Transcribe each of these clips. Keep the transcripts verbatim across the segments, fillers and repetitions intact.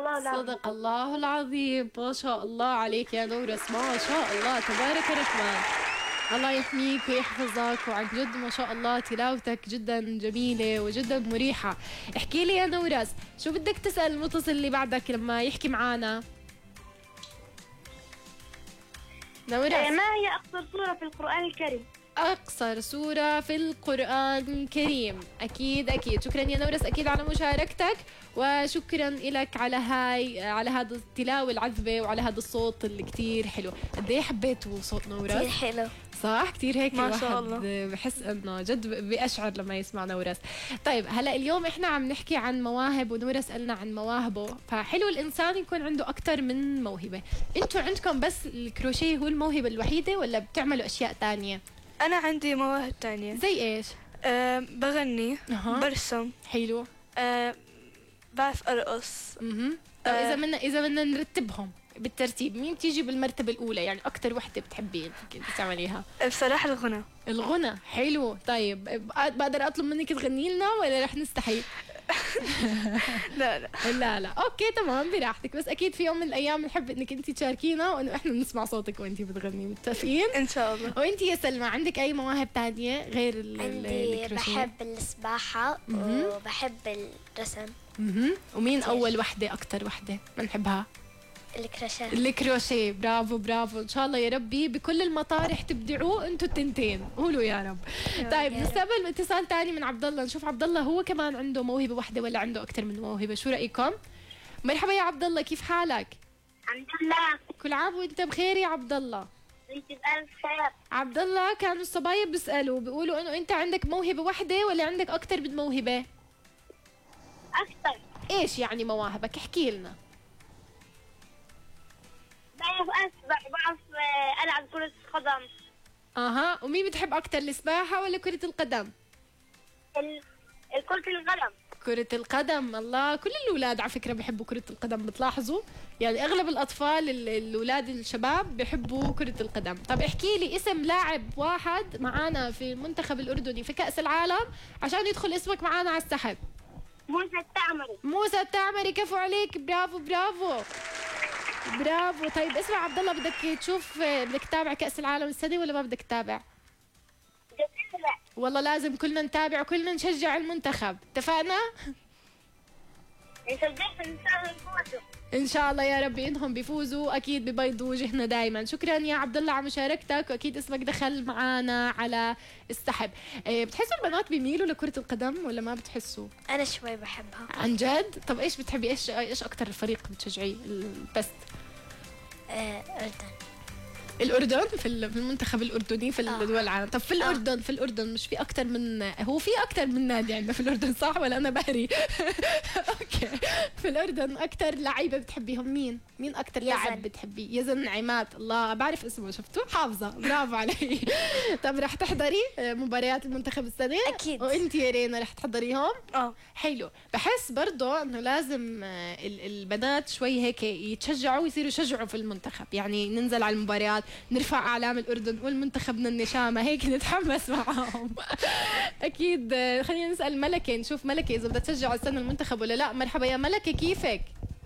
الله العظيم. صدق الله العظيم. ما شاء الله عليك يا نورس، ما شاء الله تبارك الرحمن. الله يحميك ويحفظك، وعن جد ما شاء الله تلاوتك جدا جميلة وجدا مريحة. احكي لي يا نورس، شو بدك تسأل المتصل اللي بعدك لما يحكي معانا؟ نورس، ما هي أقصر سورة في القرآن الكريم؟ أقصر سورة في القرآن الكريم. أكيد أكيد. شكرا يا نورس أكيد على مشاركتك، وشكرا لك على هاي على هذا التلاوة العذبة وعلى هذا الصوت اللي كتير حلو. قد ايه حبيتوا صوت نورس؟ كتير حلو صح، كتير هيك ما شاء الواحد الله. بحس انه جد بيشعر لما يسمع نورس. طيب هلا اليوم احنا عم نحكي عن مواهب، ونورس قلنا عن مواهبه، فحلو الانسان يكون عنده اكثر من موهبة. انتوا عندكم بس الكروشيه هو الموهبة الوحيدة ولا بتعملوا اشياء تانية؟ أنا عندي مواهب تانية. زي ايش؟ أه بغني، أها. برسم، حلو. أه بعرف أرقص. اها. طيب آه. اذا بدنا اذا بدنا نرتبهم بالترتيب، مين تيجي بالمرتبة الأولى؟ يعني أكتر وحدة بتحبين تعمليها؟ بصراحة الغنى. الغنى. حلو. طيب بقدر أطلب منك تغني لنا ولا رح نستحي؟ لا لا لا لا اوكي تمام براحتك، بس اكيد في يوم من الايام نحب انك انت تشاركينا وانه احنا نسمع صوتك وانت بتغني. متفقين؟ إن شاء الله. وانت يا سلمى عندك اي مواهب تانية غير ال عندي الكروشيه؟ بحب السباحة وبحب الرسم. اها. ومين اول وحده اكتر وحده بنحبها؟ الكروشيه. الكروشيه. برافو برافو. ان شاء الله يا ربي بكل المطارح تبدعوه انتوا التنتين، قولوا يا رب. طيب نستقبل اتصال تاني من عبد الله، نشوف عبد الله هو كمان عنده موهبه واحده ولا عنده اكثر من موهبه، شو رايكم؟ مرحبا يا عبد الله، كيف حالك؟ الحمد لله. كل عام وانت بخير يا عبد الله. انت بألف خير. عبد الله، كانوا الصبايا بيسالوا بيقولوا انه انت عندك موهبه واحده ولا عندك اكثر من موهبه؟ أكثر. ايش يعني مواهبك؟ احكي لنا. بعرف أسبح، بعرف ألعب كرة قدم. اها. ومين بتحب اكثر، السباحه ولا كره القدم؟ ال... الكرة القدم. كرة القدم. الله، كل الأولاد على فكرة بيحبوا كرة القدم، بتلاحظوا يعني أغلب الأطفال ال- الأولاد الشباب بيحبوا كرة القدم. طب احكي لي اسم لاعب واحد معانا في المنتخب الأردني في كأس العالم عشان يدخل اسمك معانا على السحب. موسى التعمري. موسى التعمري. كفو عليك، برافو برافو برافو. طيب اسمع عبد الله، بدك تشوف بدك تتابع كأس العالم السنة ولا ما بدك تتابع؟ جميلة. والله لازم كلنا نتابع وكلنا نشجع المنتخب، اتفقنا؟ نشجعهم إن شاء الله يفوزوا. ان شاء الله يا رب انهم بيفوزوا، اكيد ببيضوا وجهنا دائما. شكرا يا عبد الله على مشاركتك، واكيد اسمك دخل معانا على السحب. إيه، بتحسوا البنات بيميلوا لكرة القدم ولا ما بتحسوا؟ أنا شوي بحبها. عن جد؟ طب ايش بتحبي، ايش ايش اكثر فريق بتشجعيه البست؟ آه، أردن. الأردن في ال- في المنتخب الأردني في آه. الدول العالم. طب في الأردن في الأردن مش في أكتر من، هو في أكتر من نادي عندنا في الأردن صح ولا أنا بهري؟ أوكي. في الأردن أكتر لعيبة بتحبيهم مين؟ مين أكتر لاعب بتحبيه؟ يزن عماد. الله بعرف اسمه، شفتوا حافظة، برافو علي. طب رح تحضري مباريات المنتخب السنة؟ أكيد. وأنت يا رينا رح تحضريهم؟ اه حلو. بحس برضه انه لازم آه، ال- البنات شوي هيك يتشجعوا ويصيروا يشجعوا في المنتخب، يعني ننزل على المباريات، نرفع اعلام الاردن والمنتخبنا النشامه هيك نتحمس معهم. اكيد. آه، خلينا نسال ملكه، نشوف ملكه اذا بدها تشجع السنه المنتخب ولا لا. مرحبا يا ملكه، كيفك؟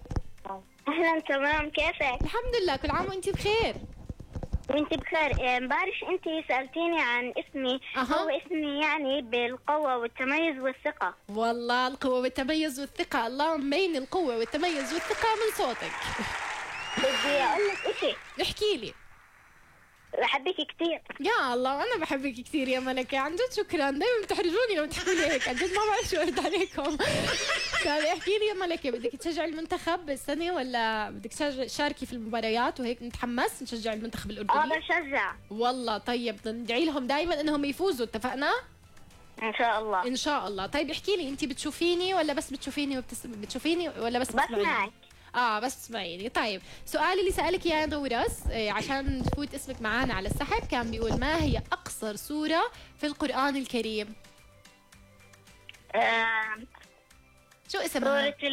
أهلا تمام، كيفك؟ الحمد لله، كل عام وانت بخير. وانت بخير. امبارح انت سألتيني عن اسمي. أها. هو اسمي يعني بالقوة والتميز والثقة. والله القوه والتميز والثقه. الله مبين القوه والتميز والثقه من صوتك. بدي أقول لك إشي. احكي لي. بحبك كتير. يا الله، انا بحبك كثير يا ملكه، عن جد شكرا. دائما بتحرجوني لما تحكوا لي هيك، عن جد ما بعرف شو ارد عليكم. طيب احكي لي يا ملكه، بدك تشجعي المنتخب السنه ولا بدك تشارك- تشاركي في المباريات وهيك نتحمس نشجع المنتخب اه الاردني؟ بشجع. والله طيب، بدنا ندعي لهم دائما انهم يفوزوا، اتفقنا؟ ان شاء الله. ان شاء الله. طيب احكي لي، انت بتشوفيني ولا بس بتشوفيني وبتس... بتشوفيني ولا بس بتسمعيني؟ بسمعك. اه بس تسمعيني. طيب سؤالي اللي سألك يا نورس إيه عشان تفوت اسمك معانا على السحب كان بيقول ما هي أقصر سورة في القرآن الكريم؟ آه، شو اسمها؟ سورة